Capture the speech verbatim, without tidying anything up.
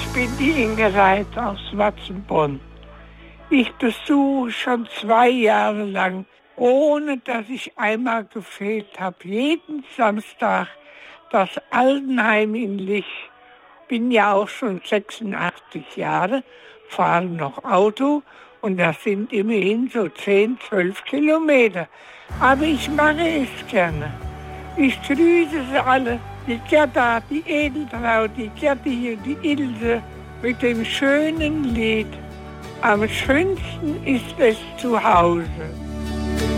bin die Inge Reiter aus Watzenbronn. Ich besuche schon zwei Jahre lang, ohne dass ich einmal gefehlt habe, jeden Samstag das Altenheim in Lich. Bin ja auch schon sechsundachtzig Jahre, fahre noch Auto und das sind immerhin so zehn, zwölf Kilometer. Aber ich mache es gerne. Ich grüße sie alle, die Gerda, die Edeltraut, die Gerdi und die Ilse mit dem schönen Lied. Am schönsten ist es zu Hause.